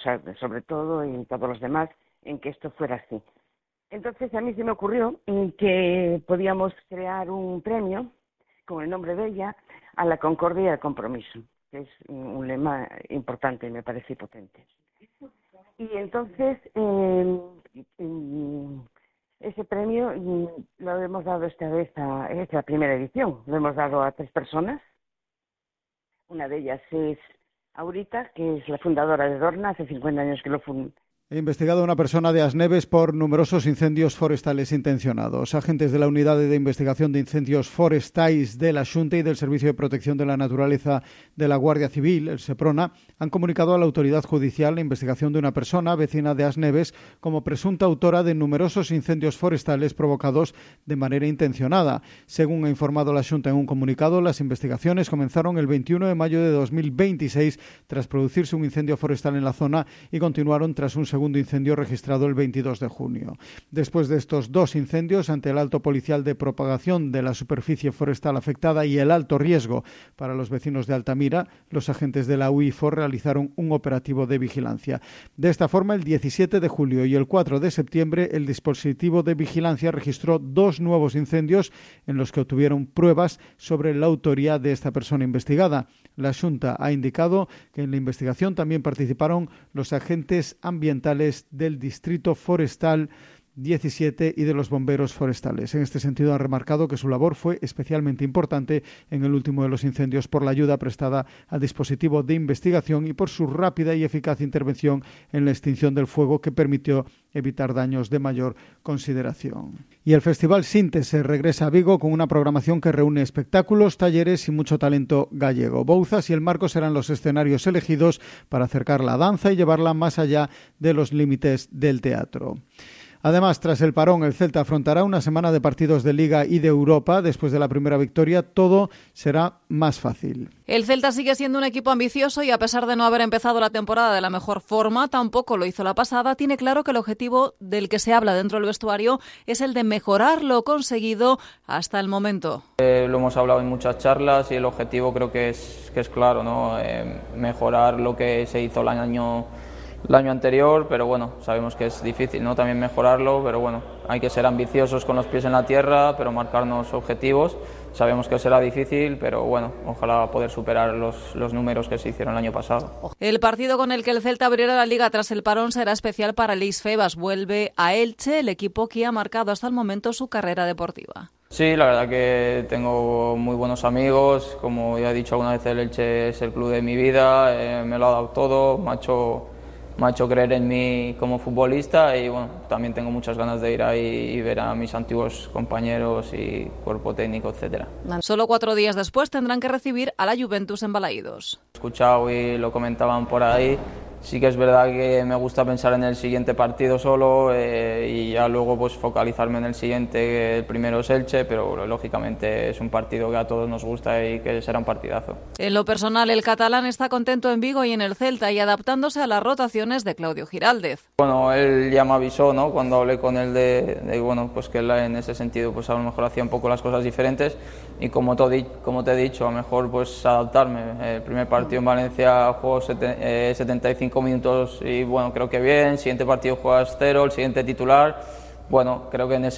sobre todo, y todos los demás, en que esto fuera así. Entonces a mí se me ocurrió que podíamos crear un premio con el nombre de ella a la concordia y al compromiso, que es un lema importante y me parece potente. Y entonces ese premio lo hemos dado esta vez a esta primera edición, lo hemos dado a 3 personas. Una de ellas es Aurita, que es la fundadora de Dorna, hace 50 años que lo fundó. He investigado a una persona de Asneves por numerosos incendios forestales intencionados. Agentes de la Unidad de Investigación de Incendios Forestais de la Xunta y del Servicio de Protección de la Naturaleza de la Guardia Civil, el Seprona, han comunicado a la autoridad judicial la investigación de una persona vecina de Asneves como presunta autora de numerosos incendios forestales provocados de manera intencionada. Según ha informado la Xunta en un comunicado, las investigaciones comenzaron el 21 de mayo de 2026 tras producirse un incendio forestal en la zona y continuaron tras un segundo incendio registrado el 22 de junio. Después de estos 2 incendios, ante el alto policial de propagación de la superficie forestal afectada y el alto riesgo para los vecinos de Altamira, los agentes de la UIFOR realizaron un operativo de vigilancia. De esta forma, el 17 de julio y el 4 de septiembre, el dispositivo de vigilancia registró 2 nuevos incendios en los que obtuvieron pruebas sobre la autoría de esta persona investigada. La Xunta ha indicado que en la investigación también participaron los agentes ambientales del Distrito Forestal 17 y de los bomberos forestales. En este sentido, ha remarcado que su labor fue especialmente importante en el último de los incendios por la ayuda prestada al dispositivo de investigación y por su rápida y eficaz intervención en la extinción del fuego que permitió evitar daños de mayor consideración. Y el Festival Síntese regresa a Vigo con una programación que reúne espectáculos, talleres y mucho talento gallego. Bouzas y El Marco serán los escenarios elegidos para acercar la danza y llevarla más allá de los límites del teatro. Además, tras el parón, el Celta afrontará una semana de partidos de Liga y de Europa. Después de la primera victoria, todo será más fácil. El Celta sigue siendo un equipo ambicioso y, a pesar de no haber empezado la temporada de la mejor forma, tampoco lo hizo la pasada. Tiene claro que el objetivo del que se habla dentro del vestuario es el de mejorar lo conseguido hasta el momento. Lo hemos hablado en muchas charlas y el objetivo creo que es claro, ¿no? Mejorar lo que se hizo el año anterior, pero bueno, sabemos que es difícil, ¿no? También mejorarlo, pero bueno, hay que ser ambiciosos con los pies en la tierra, pero marcarnos objetivos. Sabemos que será difícil, pero bueno, ojalá poder superar los números que se hicieron el año pasado. El partido con el que el Celta abrirá la Liga tras el parón será especial para Luis Febas. Vuelve a Elche, el equipo que ha marcado hasta el momento su carrera deportiva. Sí, la verdad que tengo muy buenos amigos. Como ya he dicho alguna vez, el Elche es el club de mi vida, me lo ha dado todo, me ha hecho creer en mí como futbolista y bueno, también tengo muchas ganas de ir ahí y ver a mis antiguos compañeros y cuerpo técnico, etcétera. Solo 4 días después tendrán que recibir a la Juventus en Balaídos. He escuchado y lo comentaban por ahí. Sí que es verdad que me gusta pensar en el siguiente partido solo y ya luego pues focalizarme en el siguiente. El primero es Elche, pero lógicamente es un partido que a todos nos gusta y que será un partidazo. En lo personal, el catalán está contento en Vigo y en el Celta y adaptándose a las rotaciones de Claudio Giraldez. Bueno, él ya me avisó, ¿no? Cuando hablé con él de bueno, pues que él en ese sentido pues a lo mejor hacía un poco las cosas diferentes y como te he dicho, a lo mejor pues adaptarme. El primer partido en Valencia jugó 75 minutos y bueno, creo que bien. Siguiente partido juegas 0, el siguiente titular. Bueno, creo que en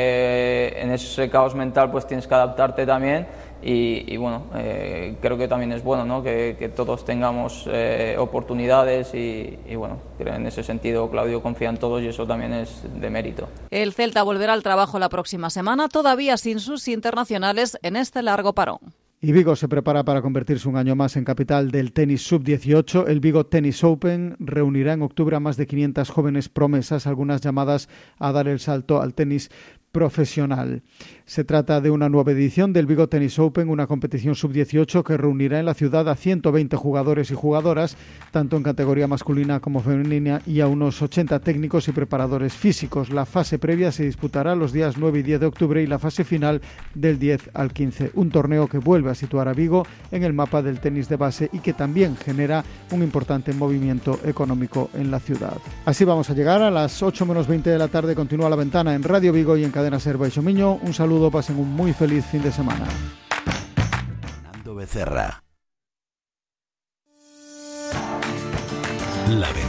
ese caos mental pues tienes que adaptarte también y bueno, creo que también es bueno, ¿no? que todos tengamos oportunidades y bueno, creo en ese sentido Claudio confía en todos y eso también es de mérito. El Celta volverá al trabajo la próxima semana, todavía sin sus internacionales en este largo parón. Y Vigo se prepara para convertirse un año más en capital del tenis sub-18. El Vigo Tennis Open reunirá en octubre a más de 500 jóvenes promesas, algunas llamadas a dar el salto al tenis profesional. Se trata de una nueva edición del Vigo Tennis Open, una competición sub-18 que reunirá en la ciudad a 120 jugadores y jugadoras, tanto en categoría masculina como femenina, y a unos 80 técnicos y preparadores físicos. La fase previa se disputará los días 9 y 10 de octubre y la fase final del 10 al 15. Un torneo que vuelve a situar a Vigo en el mapa del tenis de base y que también genera un importante movimiento económico en la ciudad. Así vamos a llegar a las 8 menos 20 de la tarde. Continúa La Ventana en Radio Vigo y en Cadena Ser Baixo Miño. Un saludo, pasen un muy feliz fin de semana. Fernando Becerra. La